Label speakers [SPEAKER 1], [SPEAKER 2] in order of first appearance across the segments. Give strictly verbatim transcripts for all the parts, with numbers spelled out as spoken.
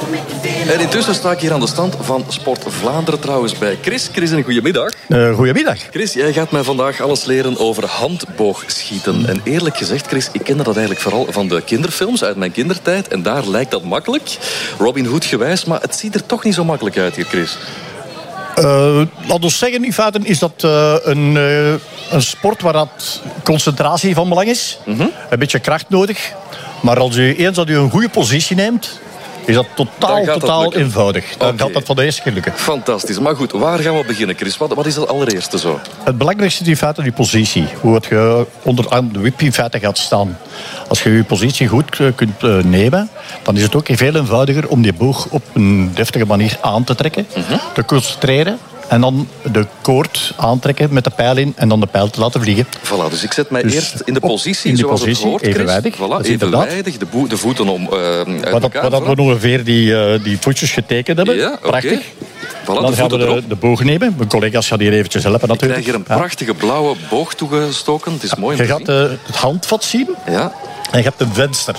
[SPEAKER 1] En intussen sta ik hier aan de stand van Sport Vlaanderen trouwens bij Chris. Chris, een goedemiddag.
[SPEAKER 2] Uh, goedemiddag.
[SPEAKER 1] Chris, jij gaat mij vandaag alles leren over handboogschieten. En eerlijk gezegd, Chris, ik kende dat eigenlijk vooral van de kinderfilms uit mijn kindertijd. En daar lijkt dat makkelijk. Robin Hood gewijs, maar het ziet er toch niet zo makkelijk uit hier, Chris.
[SPEAKER 2] Uh, laat ons zeggen, in feite is dat uh, een, uh, een sport waar dat concentratie van belang is. Mm-hmm. Een beetje kracht nodig. Maar als u eens dat u een goede positie neemt, is dat totaal, totaal dat eenvoudig. Dan okay. gaat dat van de eerste keer lukken.
[SPEAKER 1] Fantastisch. Maar goed, waar gaan we beginnen, Chris? Wat, wat is het allereerste zo?
[SPEAKER 2] Het belangrijkste is in feite die positie. Hoe het je onder aan de wip in feite gaat staan. Als je je positie goed kunt nemen, dan is het ook veel eenvoudiger om die boog op een deftige manier aan te trekken, mm-hmm. te concentreren. En dan de koord aantrekken met de pijl in en dan de pijl te laten vliegen.
[SPEAKER 1] Voilà, dus ik zet mij dus eerst in de positie,
[SPEAKER 2] in de
[SPEAKER 1] zoals
[SPEAKER 2] positie,
[SPEAKER 1] het hoort,
[SPEAKER 2] evenwijdig.
[SPEAKER 1] Voilà, evenwijdig, de, boe, de voeten om uh, uit
[SPEAKER 2] Wat,
[SPEAKER 1] elkaar.
[SPEAKER 2] wat dat we ongeveer die, uh, die voetjes getekend hebben.
[SPEAKER 1] Ja,
[SPEAKER 2] prachtig.
[SPEAKER 1] Okay. Voilà,
[SPEAKER 2] dan
[SPEAKER 1] de
[SPEAKER 2] gaan we de, de boog nemen. Mijn collega's gaan hier eventjes helpen natuurlijk.
[SPEAKER 1] Ik krijg hier een prachtige ja. blauwe boog toegestoken. Het is ja, mooi om
[SPEAKER 2] je
[SPEAKER 1] te
[SPEAKER 2] gaat uh, het handvat zien.
[SPEAKER 1] Ja.
[SPEAKER 2] En je hebt een venster.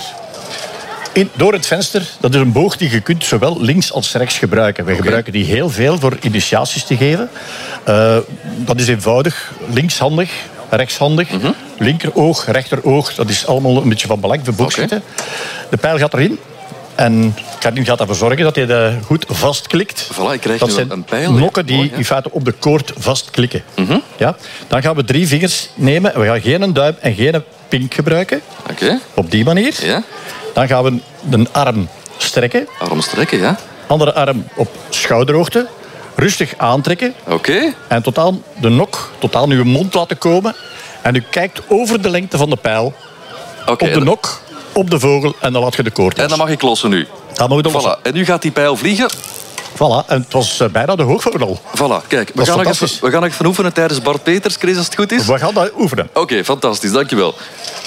[SPEAKER 2] In, door het venster, dat is een boog die je kunt zowel links als rechts gebruiken. We okay. gebruiken die heel veel voor initiaties te geven. Uh, dat is eenvoudig, linkshandig, rechtshandig. Mm-hmm. Linkeroog, rechteroog, dat is allemaal een beetje van belang voor boogschieten. Okay. De pijl gaat erin. En Karin gaat ervoor zorgen dat hij de goed vastklikt.
[SPEAKER 1] Voilà, ik krijg
[SPEAKER 2] dat
[SPEAKER 1] nu
[SPEAKER 2] zijn
[SPEAKER 1] een pijl.
[SPEAKER 2] nokken die
[SPEAKER 1] mooi, ja.
[SPEAKER 2] in feite op de koord vastklikken.
[SPEAKER 1] Mm-hmm.
[SPEAKER 2] Ja? Dan gaan we drie vingers nemen. We gaan geen duim en geen pink gebruiken.
[SPEAKER 1] Okay.
[SPEAKER 2] Op die manier.
[SPEAKER 1] Ja.
[SPEAKER 2] Dan gaan we de arm strekken.
[SPEAKER 1] Arm strekken, ja.
[SPEAKER 2] Andere arm op schouderhoogte. Rustig aantrekken.
[SPEAKER 1] Oké. Okay.
[SPEAKER 2] En tot aan de nok, tot aan uw mond laten komen. En u kijkt over de lengte van de pijl. Okay, op de nok, op de vogel en dan laat je de koord los.
[SPEAKER 1] En dan mag ik lossen nu.
[SPEAKER 2] Dan mag je lossen.
[SPEAKER 1] Voilà. En nu gaat die pijl vliegen.
[SPEAKER 2] Voilà, en het was bijna de hoogvogel.
[SPEAKER 1] Voilà, kijk, we gaan, nog even, we gaan nog even oefenen tijdens Bart Peters, Chris, als het goed is.
[SPEAKER 2] We gaan dat oefenen.
[SPEAKER 1] Oké, okay, fantastisch, dankjewel.